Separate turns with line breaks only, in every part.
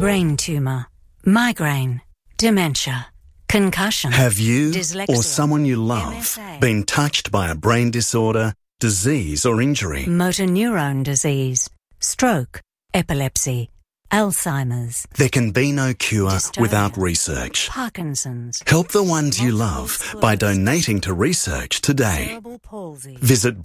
brain tumour, migraine, dementia, concussion.
Have you
dyslexia,
or someone you love
MSA,
been touched by a brain disorder, disease or injury?
motor neurone disease, stroke, epilepsy, Alzheimer's.
There can be no cure
Dystonia,
without research.
Parkinson's.
Help the ones you
multiple
love
sclerosis,
by donating to research today.
cerebral palsy.
Visit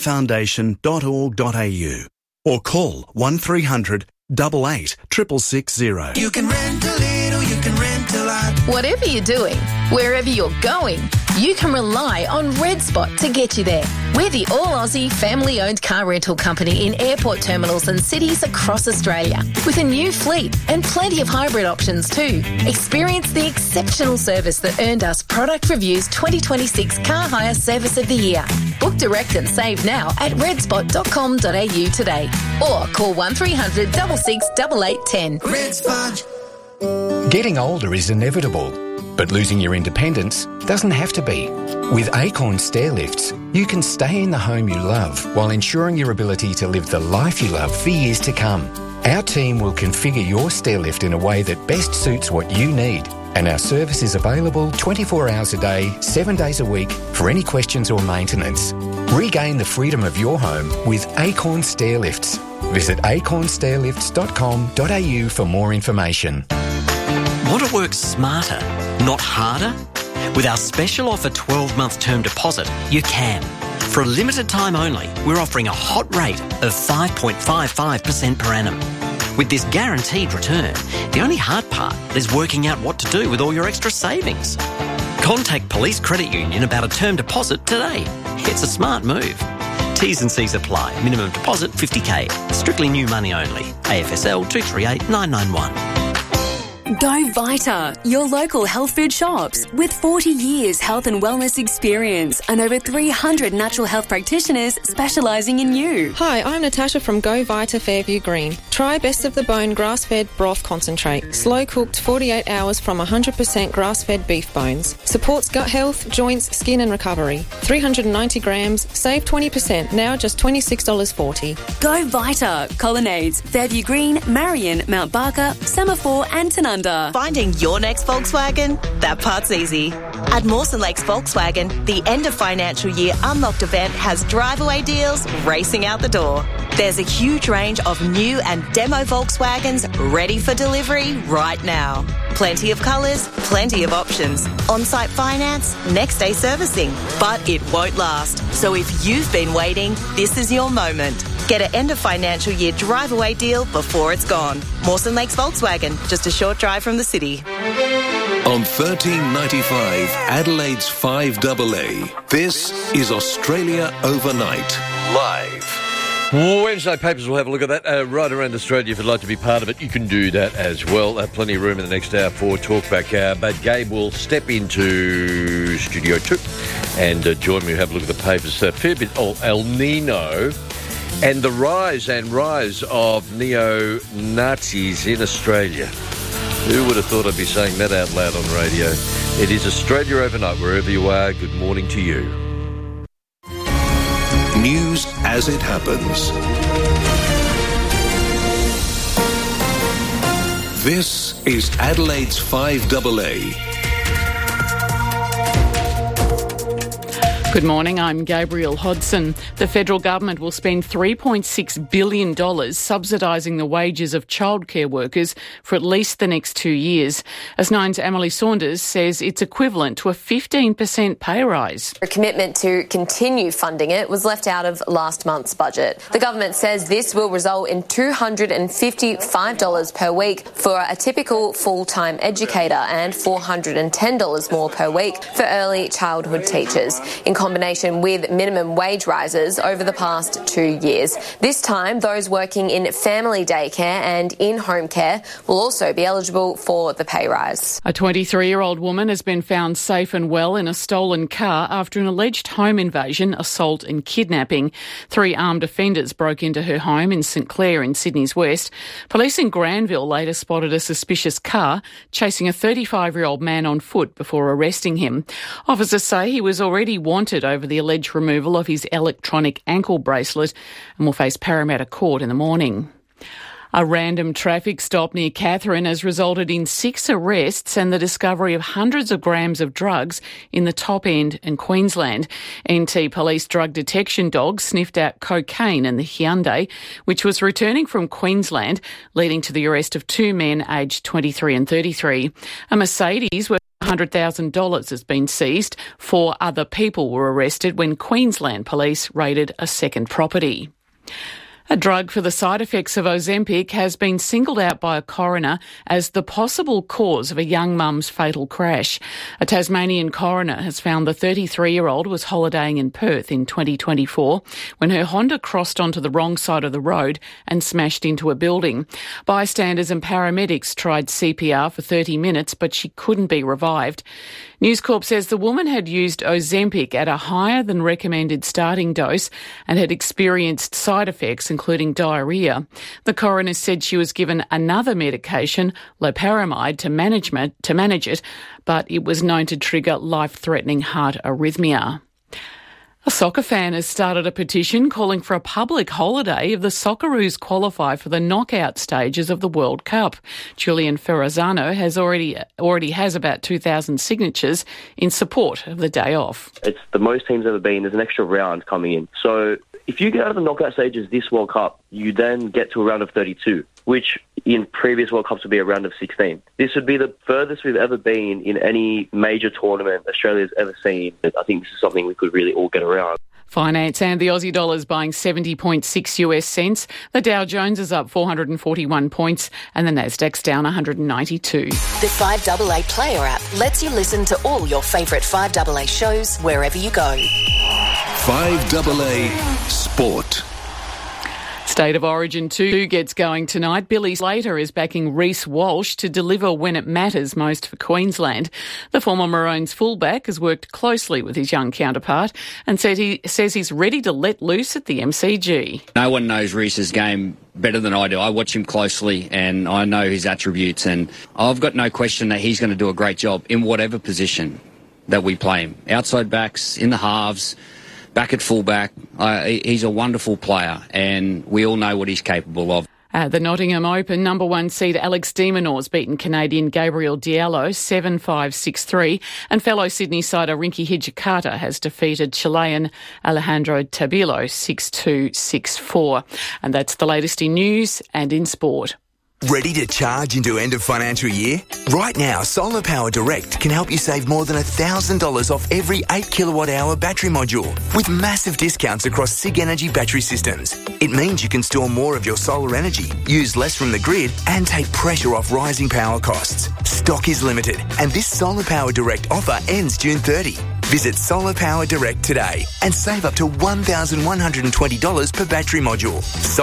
brainfoundation.org.au or call 1300 88 660.
You can rent a little, you can rent a lot.
Whatever you're doing, wherever you're going, you can rely on Red Spot to get you there. We're the all-Aussie family-owned car rental company in airport terminals and cities across Australia, with a new fleet and plenty of hybrid options too. Experience the exceptional service that earned us Product Review's 2026 Car Hire Service of the Year. Book direct and save now at redspot.com.au today, or call 1300 66 8810.
Red Spot.
Getting older is inevitable, but losing your independence doesn't have to be. With Acorn Stair Lifts, you can stay in the home you love while ensuring your ability to live the life you love for years to come. Our team will configure your stair lift in a way that best suits what you need, and our service is available 24 hours a day, 7 days a week for any questions or maintenance. Regain the freedom of your home with Acorn Stair Lifts. Visit acornstairlifts.com.au for more information.
Want to work smarter, not harder? With our special offer 12-month term deposit, you can. For a limited time only, we're offering a hot rate of 5.55% per annum. With this guaranteed return, the only hard part is working out what to do with all your extra savings. Contact Police Credit Union about a term deposit today. It's a smart move. T's and C's apply. Minimum deposit $50,000. Strictly new money only. AFSL 238 991.
Go Vita, your local health food shops. With 40 years health and wellness experience and over 300 natural health practitioners specialising in you.
Hi, I'm Natasha from Go Vita Fairview Green. Try Best of the Bone grass-fed broth concentrate. Slow-cooked 48 hours from 100% grass-fed beef bones. Supports gut health, joints, skin and recovery. 390 grams, save 20%, now just $26.40.
Go Vita, Colonnades, Fairview Green, Marion, Mount Barker, Semaphore and Tanunda.
Finding your next Volkswagen? That part's easy. At Mawson Lakes Volkswagen, the end of financial year Unlocked event has drive-away deals racing out the door. There's a huge range of new and demo Volkswagens ready for delivery right now. Plenty of colours, plenty of options. On-site finance, next-day servicing. But it won't last. So if you've been waiting, this is your moment. Get an end of financial year drive-away deal before it's gone. Mawson Lakes Volkswagen, just a short drive from the city.
On 1395 Adelaide's 5AA, this is Australia Overnight, live.
Wednesday Papers will have a look at that right around Australia. If you'd like to be part of it, you can do that as well. Plenty of room in the next hour for Talkback Hour. But Gabe will step into Studio 2 and join me. We'll have a look at the papers. A fair bit of El Nino and the rise of neo-Nazis in Australia. Who would have thought I'd be saying that out loud on radio? It is Australia Overnight. Wherever you are, good morning to you.
News as it happens. This is Adelaide's 5AA.
Good morning, I'm Gabrielle Hodson. The federal government will spend $3.6 billion subsidising the wages of childcare workers for at least the next 2 years. As Nine's Emily Saunders says it's equivalent to a 15% pay rise.
A commitment to continue funding it was left out of last month's budget. The government says this will result in $255 per week for a typical full-time educator and $410 more per week for early childhood teachers, in combination with minimum wage rises over the past 2 years. This time, those working in family daycare and in-home care will also be eligible for the pay rise.
A 23-year-old woman has been found safe and well in a stolen car after an alleged home invasion, assault and kidnapping. 3 armed offenders broke into her home in St Clair in Sydney's west. Police in Granville later spotted a suspicious car chasing a 35-year-old man on foot before arresting him. Officers say he was already wanted over the alleged removal of his electronic ankle bracelet and will face Parramatta Court in the morning. A random traffic stop near Katherine has resulted in 6 arrests and the discovery of hundreds of grams of drugs in the Top End in Queensland. NT Police drug detection dogs sniffed out cocaine in the Hyundai, which was returning from Queensland, leading to the arrest of 2 men aged 23 and 33. A Mercedes worth $100,000 has been seized. 4 other people were arrested when Queensland Police raided a second property. A drug for the side effects of Ozempic has been singled out by a coroner as the possible cause of a young mum's fatal crash. A Tasmanian coroner has found the 33-year-old was holidaying in Perth in 2024 when her Honda crossed onto the wrong side of the road and smashed into a building. Bystanders and paramedics tried CPR for 30 minutes, but she couldn't be revived. News Corp says the woman had used Ozempic at a higher than recommended starting dose and had experienced side effects, including diarrhoea. The coroner said she was given another medication, loperamide, to manage it, but it was known to trigger life-threatening heart arrhythmia. A soccer fan has started a petition calling for a public holiday if the Socceroos qualify for the knockout stages of the World Cup. Julian Ferrazzano has already has about 2,000 signatures in support of the day off.
It's the most teams ever been. There's an extra round coming in. So if you get out of the knockout stages this World Cup, you then get to a round of 32, which in previous World Cups would be a round of 16. This would be the furthest we've ever been in any major tournament Australia's ever seen. I think this is something we could really all get around.
Finance and the Aussie dollar is buying 70.6 US cents. The Dow Jones is up 441 points and the Nasdaq's down 192.
The 5AA Player app lets you listen to all your favourite 5AA shows wherever you go.
5AA Sport.
State of Origin 2 gets going tonight. Billy Slater is backing Reece Walsh to deliver when it matters most for Queensland. The former Maroons fullback has worked closely with his young counterpart and says he's ready to let loose at the MCG.
No one knows Reece's game better than I do. I watch him closely and I know his attributes, and I've got no question that he's going to do a great job in whatever position that we play him. Outside backs, in the halves, back at fullback. He's a wonderful player and we all know what he's capable of.
At the Nottingham Open, number 1 seed Alex de Minaur's beaten Canadian Gabriel Diallo 7-5, 6-3, and fellow Sydney sider Rinky Hijikata has defeated Chilean Alejandro Tabilo 6-2, 6-4. And that's the latest in news and in sport.
Ready to charge into end of financial year? Right now, Solar Power Direct can help you save more than $1,000 off every 8 kilowatt hour battery module with massive discounts across SIG Energy battery systems. It means you can store more of your solar energy, use less from the grid and take pressure off rising power costs. Stock is limited and this Solar Power Direct offer ends June 30. Visit Solar Power Direct today and save up to $1,120 per battery module.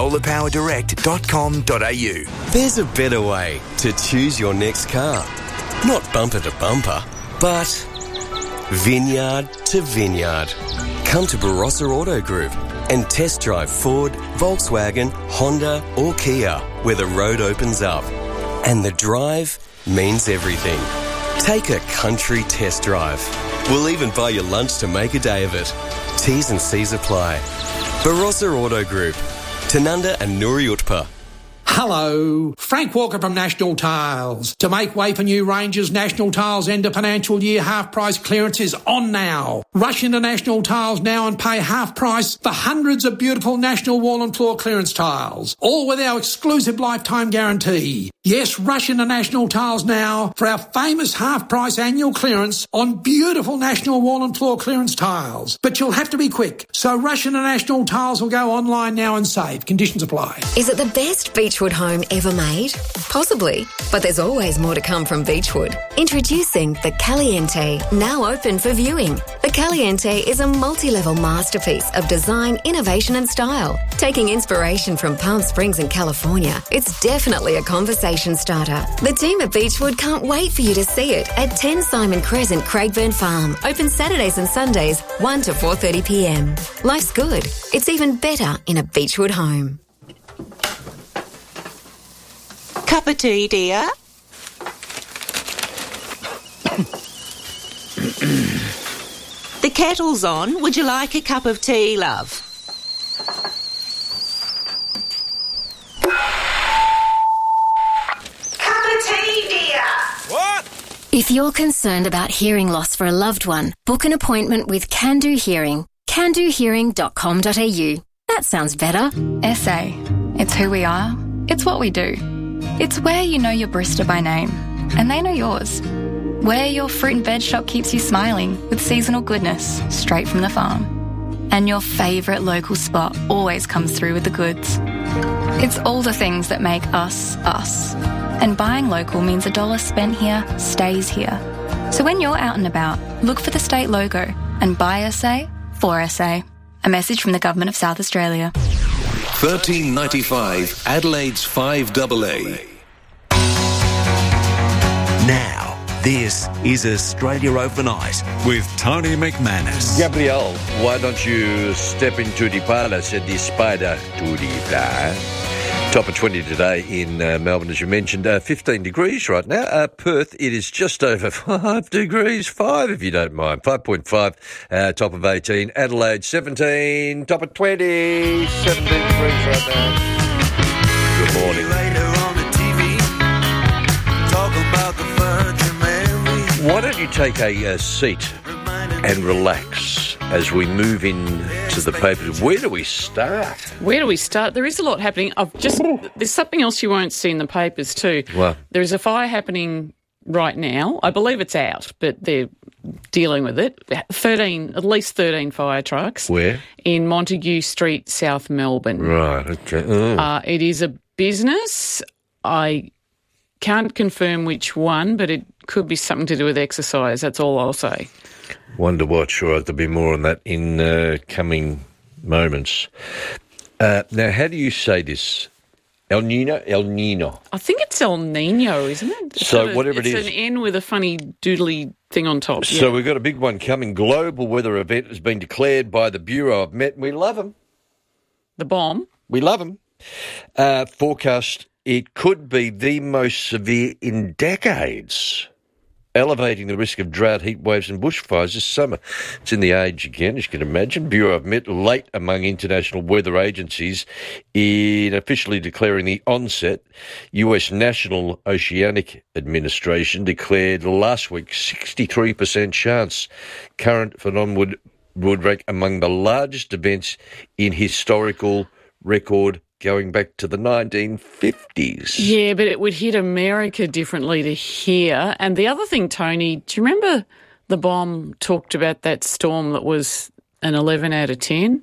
solarpowerdirect.com.au.
There's a better way to choose your next car. Not bumper to bumper, but vineyard to vineyard. Come to Barossa Auto Group and test drive Ford, Volkswagen, Honda or Kia, where the road opens up. And the drive means everything. Take a country test drive. We'll even buy you lunch to make a day of it. T's and C's apply. Barossa Auto Group, Tanunda and Nuri Utpa.
Hello, Frank Walker from National Tiles. To make way for new ranges, National Tiles end of financial year half price clearance is on now. Rush into National Tiles now and pay half price for hundreds of beautiful National wall and floor clearance tiles, all with our exclusive lifetime guarantee. Yes, rush into National Tiles now for our famous half price annual clearance on beautiful National wall and floor clearance tiles. But you'll have to be quick, so rush into National Tiles or go online now and save. Conditions apply.
Is it the best Beachwood home ever made? Possibly, but there's always more to come from Beachwood. Introducing the Caliente, now open for viewing. The Caliente is a multi-level masterpiece of design, innovation and style. Taking inspiration from Palm Springs in California, it's definitely a conversation starter. The team at Beachwood can't wait for you to see it at 10 Simon Crescent, Craigburn Farm. Open Saturdays and Sundays, 1 to 4:30 p.m. Life's good. It's even better in a Beachwood home.
Cup of tea, dear? The kettle's on. Would you like a cup of tea, love?
If you're concerned about hearing loss for a loved one, book an appointment with Can Do Hearing. CanDoHearing.com.au. That sounds better.
SA. It's who we are. It's what we do. It's where you know your barista by name, and they know yours. Where your fruit and veg shop keeps you smiling with seasonal goodness straight from the farm. And your favourite local spot always comes through with the goods. It's all the things that make us, us. And buying local means $1 spent here stays here. So when you're out and about, look for the state logo and buy SA for SA. A message from the Government of South Australia.
1395 Adelaide's 5AA.
Now, this is Australia Overnight with Tony McManus.
Gabrielle, why don't you step into the parlour, said the spider to the fly. Top of 20 today in Melbourne, as you mentioned. 15 degrees right now. Perth, it is just over 5 degrees. 5, if you don't mind. 5.5, top of 18. Adelaide, 17, top of 20. 17 degrees right now. Good morning. Why don't you take a seat and relax as we move into the papers? Where do we start?
There is a lot happening. There's something else you won't see in the papers too.
Well,
there is a fire happening right now. I believe it's out, but they're dealing with it. At least 13 fire trucks.
Where?
In Montague Street, South Melbourne.
Right, okay.
It is a business. I can't confirm which one, but it could be something to do with exercise. That's all I'll say.
Wonder what. Sure, there'll be more on that in coming moments. Now, how do you say this? El Nino? El Nino.
I think it's El Nino, isn't it?
So whatever it is.
It's an N with a funny doodly thing on top.
So
yeah.
We've got a big one coming. Global weather event has been declared by the Bureau of Met. We love them.
The bomb.
We love them. Forecast, it could be the most severe in decades, elevating the risk of drought, heat waves and bushfires this summer. It's in the Age again, as you can imagine. Bureau of Met late among international weather agencies in officially declaring the onset. US National Oceanic Administration declared last week 63% chance. Current phenomenon would rank among the largest events in historical record going back to the 1950s.
Yeah, but it would hit America differently to here. And the other thing, Tony, do you remember the bomb talked about that storm that was an 11 out of 10?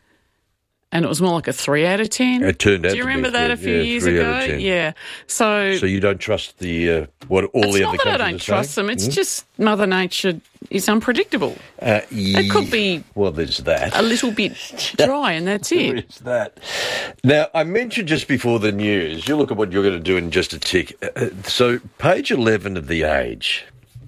And it was more like a 3 out of 10?
It turned out to be.
Do you remember that a few years ago? Yeah. So
you don't trust the what all the other countries are saying?
It's not that I don't trust them. It's just Mother Nature is unpredictable. It could be
there's that.
A little bit dry and that's it.
There is that. Now, I mentioned just before the news, you look at what you're going to do in just a tick. So page 11 of The Age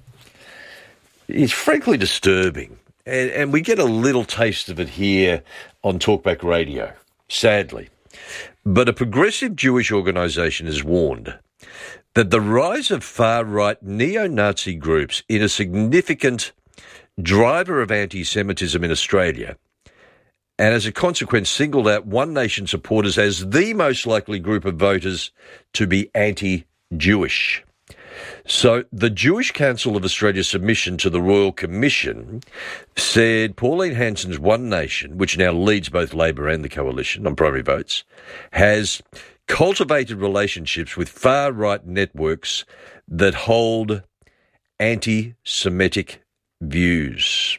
is frankly disturbing. And we get a little taste of it here on Talkback Radio, sadly. But a progressive Jewish organisation has warned that the rise of far-right neo-Nazi groups is a significant driver of anti-Semitism in Australia, and as a consequence singled out One Nation supporters as the most likely group of voters to be anti-Jewish. So the Jewish Council of Australia's submission to the Royal Commission said Pauline Hanson's One Nation, which now leads both Labor and the Coalition on primary votes, has cultivated relationships with far-right networks that hold anti-Semitic views.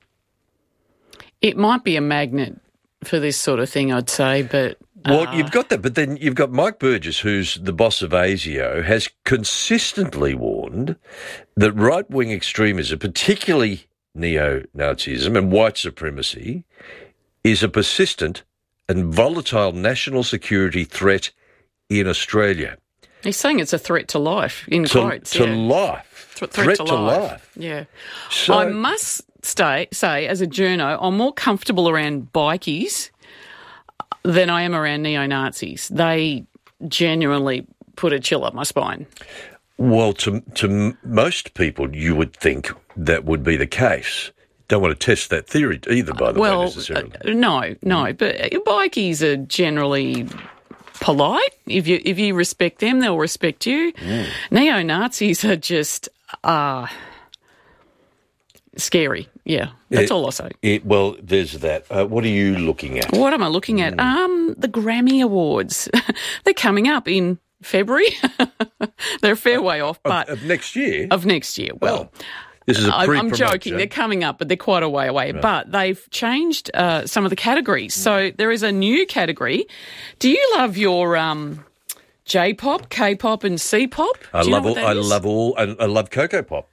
It might be a magnet for this sort of thing, I'd say, but...
Well, you've got that, but then you've got Mike Burgess, who's the boss of ASIO, has consistently warned that right-wing extremism, particularly neo-Nazism and white supremacy, is a persistent and volatile national security threat in Australia.
He's saying it's a threat to life, in quotes.
To life.
Threat to life. Yeah. So, I must say, as a journo, I'm more comfortable around bikies than I am around neo-Nazis. They genuinely put a chill up my spine.
Well, to most people, you would think that would be the case. Don't want to test that theory either, by the way, necessarily.
No, but bikies are generally polite. If you respect them, they'll respect you. Neo-Nazis are just scary. Yeah, that's all I'll say.
Well, there's that. What are you looking at?
What am I looking at? The Grammy Awards. They're coming up in February. They're a fair way off, but
of next year.
Of next year. Well,
this is a
I'm joking. They're coming up, but they're quite a way away. Right. But they've changed some of the categories. So there is a new category. Do you love your J-pop, K-pop, and C-pop?
I love Cocoa Pop.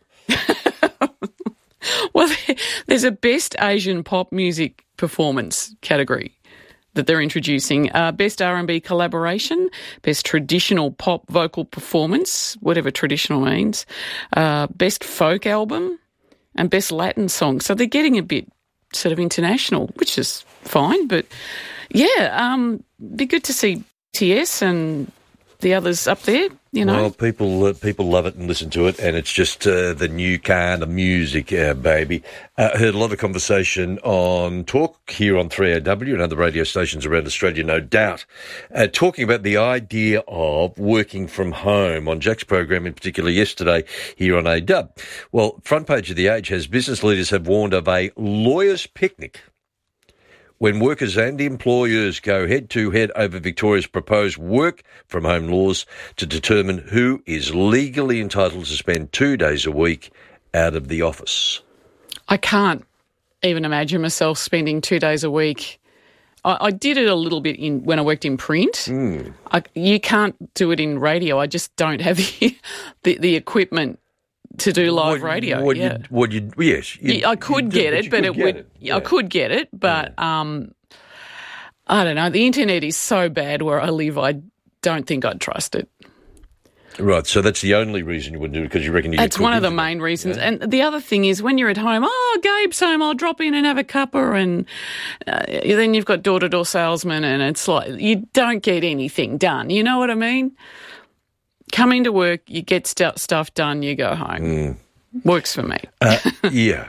Well, there's a Best Asian Pop Music Performance category that they're introducing. Best R&B Collaboration, Best Traditional Pop Vocal Performance, whatever traditional means, Best Folk Album, and Best Latin Song. So they're getting a bit sort of international, which is fine. But, yeah, be good to see TS and the others up there, you know.
Well, people love it and listen to it, and it's just the new kind of music, baby. Heard a lot of conversation on Talk here on 3AW and other radio stations around Australia, no doubt, talking about the idea of working from home. On Jack's program in particular yesterday here on AW. Well, front page of The Age has business leaders have warned of a lawyer's picnic when workers and employers go head-to-head over Victoria's proposed work-from-home laws to determine who is legally entitled to spend 2 days a week out of the office.
I can't even imagine myself spending 2 days a week. I did it a little bit when I worked in print. You can't do it in radio. I just don't have the equipment to do live radio. I could get it, but I could get it, but I don't know. The internet is so bad where I live. I don't think I'd trust it.
Right, so that's the only reason you wouldn't do it, because you reckon you
That's one of the main reasons. Yeah. And the other thing is when you're at home, Gabe's home, I'll drop in and have a cuppa, and then you've got door-to-door salesmen, and it's like you don't get anything done. You know what I mean? Come into work, you get stuff done, you go home. Works for me.
Yeah.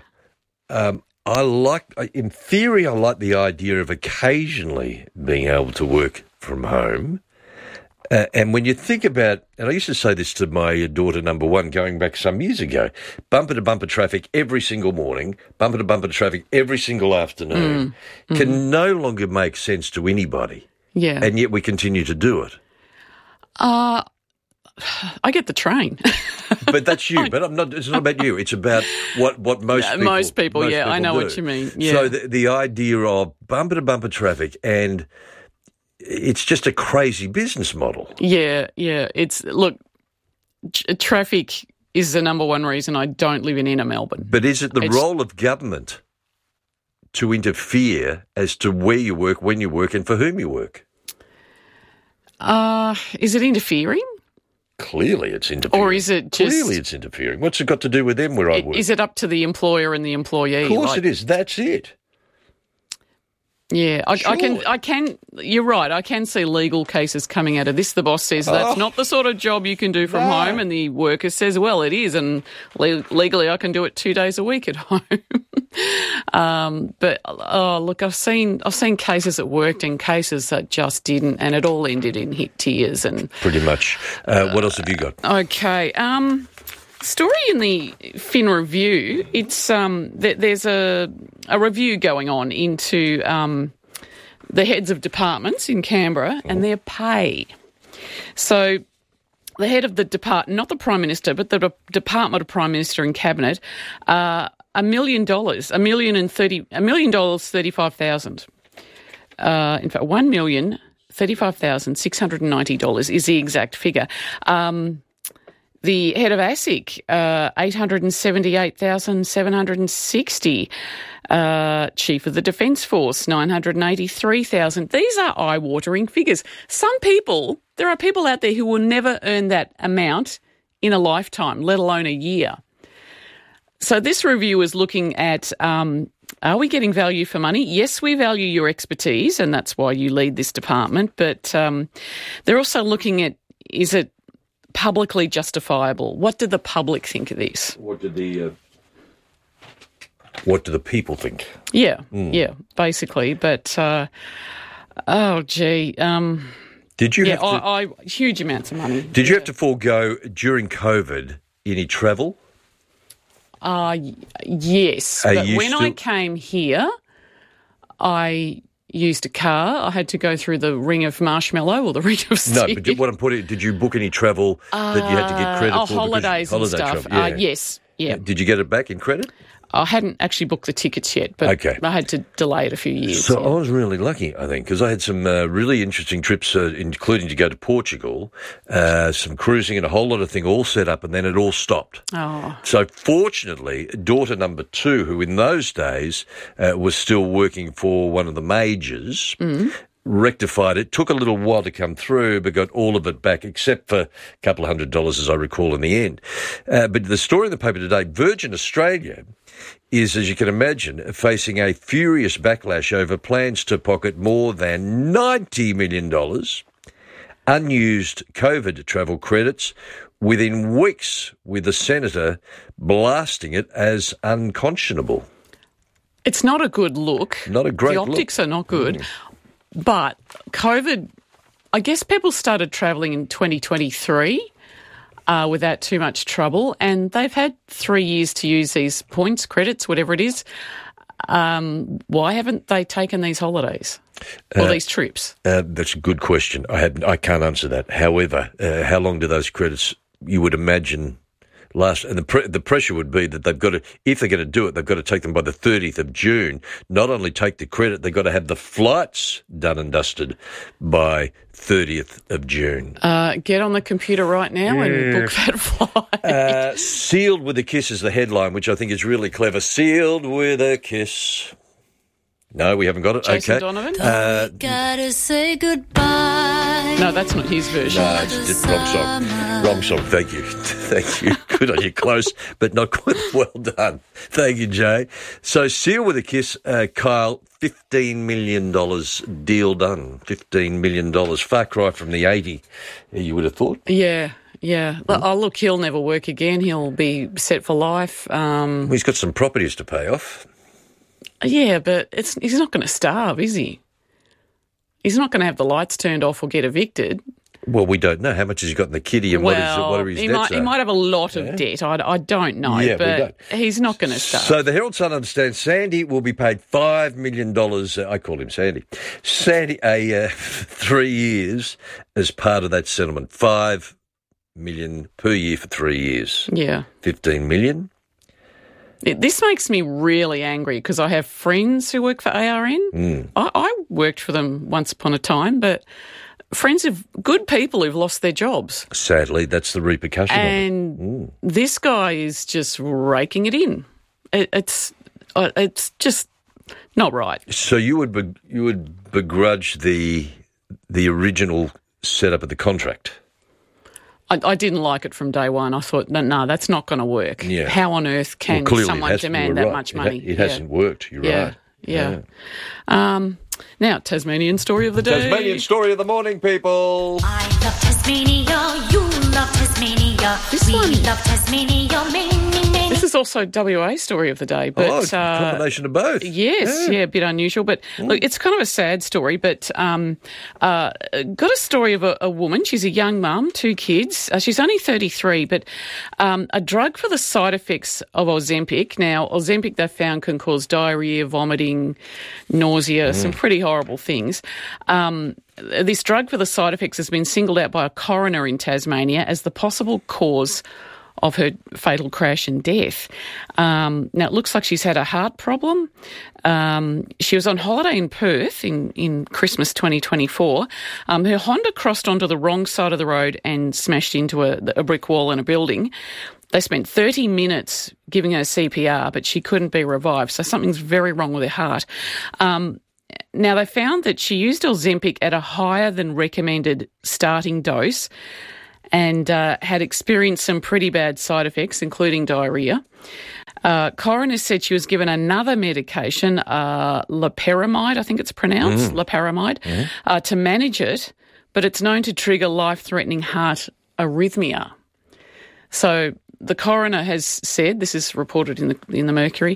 In theory, I like the idea of occasionally being able to work from home. And when you think about, and I used to say this to my daughter, number one, going back some years ago, bumper-to-bumper traffic every single morning, bumper-to-bumper traffic every single afternoon, can no longer make sense to anybody.
Yeah.
And yet we continue to do it.
I get the train.
But that's you. But it's not about you. It's about what most people
Most people, I know
do.
what you mean. Yeah.
So the idea of bumper-to-bumper traffic, and it's just a crazy business model.
Yeah. Traffic is the number one reason I don't live in inner Melbourne.
But is it the role of government to interfere as to where you work, when you work, and for whom you work?
Is it interfering?
Clearly it's interfering.
Or is it just...
Clearly it's interfering. What's it got to do with them where I work?
Is it up to the employer and the employee?
Of course it is. That's it.
Yeah, I can. You're right. I can see legal cases coming out of this. The boss says that's not the sort of job you can do from home, and the worker says, "Well, it is, and legally I can do it 2 days a week at home." But look, I've seen cases that worked and cases that just didn't, and it all ended in tears. And
pretty much. What else have you got?
Okay. Story in the Fin Review. It's there's a review going on into the heads of departments in Canberra and their pay. So the head of the department, not the Prime Minister, but the Department of Prime Minister and Cabinet, $1 million, $1,035,000. In fact, $1,035,690 is the exact figure. The head of ASIC, $878,760. Chief of the Defence Force, $983,000. These are eye-watering figures. There are people out there who will never earn that amount in a lifetime, let alone a year. So this review is looking at, are we getting value for money? Yes, we value your expertise, and that's why you lead this department. But they're also looking at, is it publicly justifiable? What do the public think of this?
What do the people think?
Yeah, basically. But
did you?
Huge amounts of money.
Did you have to forego during COVID any travel?
Yes.
Are
But
you
when I
still-
came here, I used a car. I had to go through the ring of marshmallow or the ring of
No,
steel.
but what I'm putting, did you book any travel that you had to get credit for? because-
holidays and
holiday
stuff.
travel, yeah.
Yes. Yeah.
Did you get it back in credit?
I hadn't actually booked the tickets yet, but
Okay.
I had to delay it a few years.
So I was really lucky, I think, because I had some really interesting trips, including to go to Portugal, some cruising and a whole lot of thing all set up, and then it all stopped.
Oh.
So fortunately, daughter number 2, who in those days was still working for one of the majors, rectified it. Took a little while to come through, but got all of it back, except for a couple of $100, as I recall, in the end. But the story in the paper today, Virgin Australia is, as you can imagine, facing a furious backlash over plans to pocket more than $90 million unused COVID travel credits within weeks, with the senator blasting it as unconscionable.
It's not a good look.
Not a great
The
look.
optics are not good. But COVID, I guess people started travelling in 2023 without too much trouble, and they've had 3 years to use these points, credits, whatever it is. Why haven't they taken these holidays or these trips?
That's a good question. I can't answer that. However, how long do those credits, you would imagine, last? And the pressure would be that they've got to, if they're going to do it, they've got to take them by the 30th of June. Not only take the credit, they've got to have the flights done and dusted by 30th of June.
Get on the computer right now and book that flight.
Sealed with a kiss is the headline, which I think is really clever. Sealed with a kiss. No, we haven't got it.
Jason
okay.
Donovan?
Gotta say goodbye.
No, that's not his version.
No, it's just wrong song. Wrong song. Thank you. Thank you. Good on you. Close, but not quite well done. Thank you, Jay. So, seal with a kiss, Kyle, $15 million deal done. $15 million. Far cry from the 80, you would have thought.
Yeah. Oh, look, he'll never work again. He'll be set for life.
Well, he's got some properties to pay off.
Yeah, but he's not going to starve, is he? He's not going to have the lights turned off or get evicted.
Well, we don't know how much has he got in the kitty and what are his debts
he might have a lot of debt. I don't know,
Yeah, we
but
don't.
he's not going to starve.
So the Herald Sun understands Sandy will be paid $5 million. I call him Sandy. 3 years as part of that settlement. $5 million per year for 3 years.
Yeah.
$15 million.
This makes me really angry because I have friends who work for ARN. I worked for them once upon a time, but friends of good people who've lost their jobs.
Sadly, that's the repercussion
And
of it.
this guy is just raking it in. It's just not right.
So you would begrudge the original setup of the contract?
I didn't like it from day one. I thought, no, that's not going to work.
Yeah.
How on earth can
clearly
someone demand that much money?
It hasn't worked. You're right.
Yeah. Now, Tasmanian story of the day.
Tasmanian story of the morning, people.
I love Tasmania, you love Tasmania. We love Tasmania, many.
This is also WA story of the day. But,
combination of both.
Yes, a bit unusual. But look, it's kind of a sad story. But got a story of a woman. She's a young mum, 2 kids. She's only 33, but a drug for the side effects of Ozempic. Now, Ozempic, they found, can cause diarrhoea, vomiting, nausea, some pretty horrible things. This drug for the side effects has been singled out by a coroner in Tasmania as the possible cause of her fatal crash and death. Now, it looks like she's had a heart problem. She was on holiday in Perth in Christmas 2024. Her Honda crossed onto the wrong side of the road and smashed into a brick wall in a building. They spent 30 minutes giving her CPR, but she couldn't be revived, so something's very wrong with her heart. Now, they found that she used Ozempic at a higher than recommended starting dose and had experienced some pretty bad side effects, including diarrhoea. Coroner said she was given another medication, loperamide, I think it's pronounced, loperamide, to manage it, but it's known to trigger life-threatening heart arrhythmia. So the coroner has said, this is reported in the Mercury,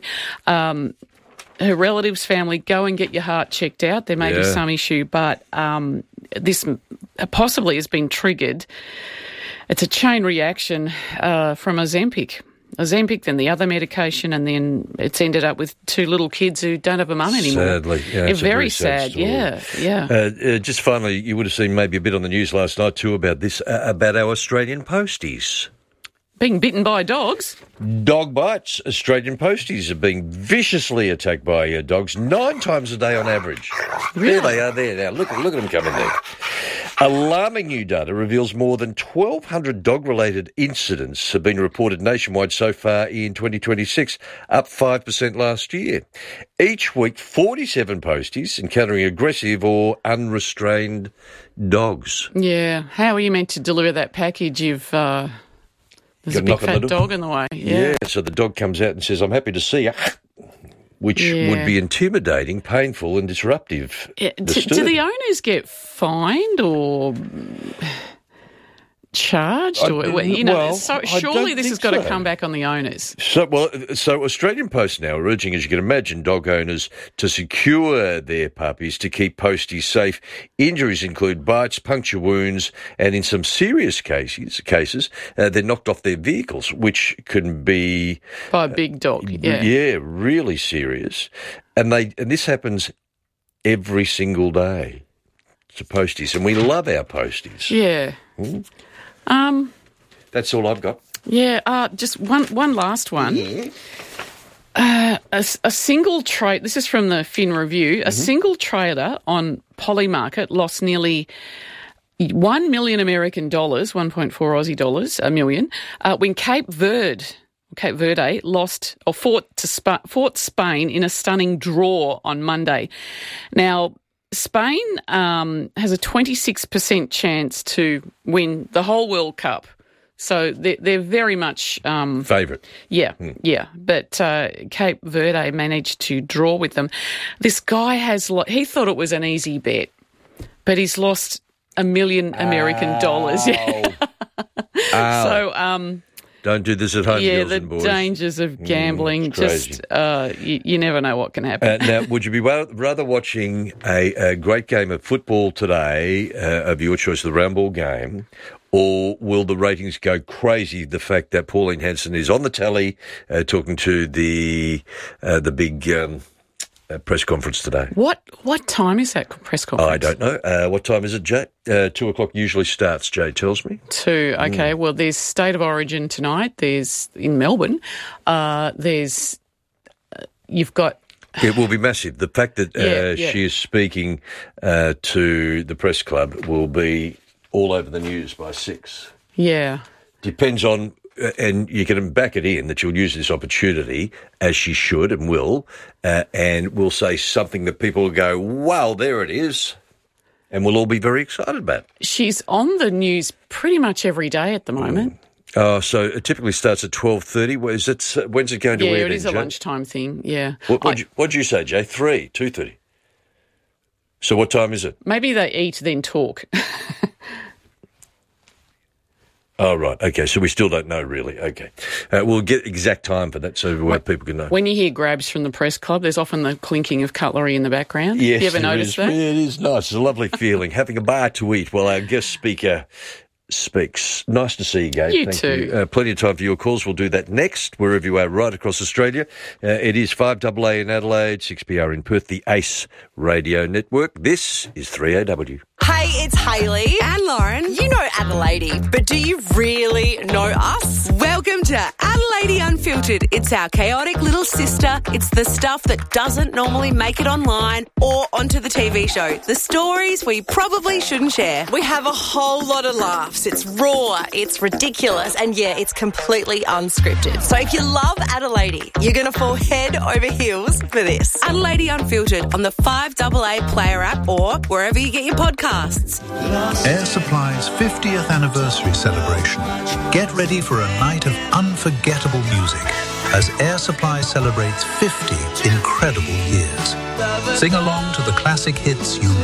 her relatives, family, go and get your heart checked out. There may be some issue, but this possibly has been triggered. It's a chain reaction from Ozempic. Ozempic, then the other medication, and then it's ended up with 2 little kids who don't have a mum anymore.
Sadly. Yeah, it's
very sad
story.
Yeah.
Just finally, you would have seen maybe a bit on the news last night too about this, about our Australian posties.
Being bitten by dogs?
Dog bites. Australian posties are being viciously attacked by dogs 9 times a day on average.
Really?
There they are there now. Look at them coming there. Alarming new data reveals more than 1,200 dog-related incidents have been reported nationwide so far in 2026, up 5% last year. Each week, 47 posties encountering aggressive or unrestrained dogs.
Yeah. How are you meant to deliver that package if there's a big fat dog in the way?
Yeah, so the dog comes out and says, "I'm happy to see you," which would be intimidating, painful and disruptive.
Yeah. Do the owners get fined or charged? Surely this has got to come back on the owners.
So Australian Post now are urging, as you can imagine, dog owners to secure their puppies to keep posties safe. Injuries include bites, puncture wounds, and in some serious cases, they're knocked off their vehicles, which can be
by a big dog.
Yeah, really serious. And this happens every single day to posties, and we love our posties.
Yeah.
That's all I've got.
Yeah, just one last one.
Yeah.
A single trade. This is from the Fin Review. A single trader on Polymarket lost nearly $1 million American dollars, 1.4 Aussie dollars, a million, when Cape Verde fought Spain in a stunning draw on Monday. Now, Spain has a 26% chance to win the whole World Cup. So they're very much
favourite.
Yeah. But Cape Verde managed to draw with them. This guy he thought it was an easy bet, but he's lost $1 million American dollars. So
don't do this at home, girls and boys.
The dangers of gambling. You never know what can happen.
Now, would you be rather watching a great game of football today of your choice, the round ball game, or will the ratings go crazy, the fact that Pauline Hanson is on the tally talking to the big press conference today?
What time is that press conference?
I don't know. What time is it, Jay? 2 o'clock usually starts, Jay tells me.
2, okay. Well, there's State of Origin tonight. There's in Melbourne. You've got...
It will be massive. The fact that she is speaking to the press club will be all over the news by 6.
Yeah.
Depends on... and you can back it in that she'll use this opportunity, as she should and will, and will say something that people will go, wow, there it is, and we'll all be very excited about it.
She's on the news pretty much every day at the moment.
So it typically starts at 12:30. When's it going to air?
Yeah, it is a lunchtime thing, yeah.
What'd you say, Jay? 2:30? So what time is it?
Maybe they eat, then talk.
Oh, right. Okay, so we still don't know, really. Okay. We'll get exact time for that so people can know.
When you hear grabs from the press club, there's often the clinking of cutlery in the background.
Yes,
have you ever noticed that?
It is nice. It's a lovely feeling, having a bar to eat while our guest speaker speaks. Nice to see you, Gabe.
Thank you.
Plenty of time for your calls. We'll do that next, wherever you are, right across Australia. It is 5AA in Adelaide, 6PR in Perth, the ACE Radio Network. This is 3AW.
Hey, it's Hayley and Lauren. You know Adelaide, but do you really know us? Welcome to Adelaide Unfiltered. It's our chaotic little sister. It's the stuff that doesn't normally make it online or onto the TV show. The stories we probably shouldn't share. We have a whole lot of laughs. It's raw, it's ridiculous, and yeah, it's completely unscripted. So if you love Adelaide, you're going to fall head over heels for this. Adelaide Unfiltered on the 5AA Player app or wherever you get your podcasts.
Air Supply's 50th anniversary celebration. Get ready for a night of unforgettable music as Air Supply celebrates 50 incredible years. Sing along to the classic hits you